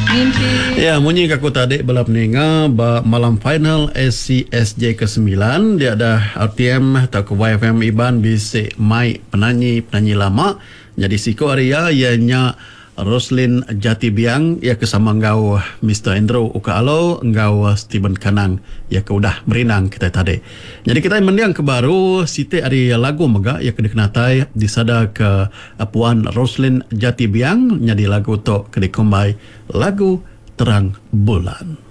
Ya, munyi kaku tadi balap ninga malam final SCSJ ke-9 dia ada RTM atau ke YFM Iban bisi mai penyanyi lama jadi siko Arya ianya Roslyn Jatibiang ya kesama ngau Mr. Andrew Ukaalo ngau Stephen Kanang ya ke udah merinang kita tadi. Jadi kita mendiang ke baru site ari lagu mega ya kedekenatai disada ke Puan Roslyn Jatibiang jadi lagu to kedekombai lagu Terang Bulan.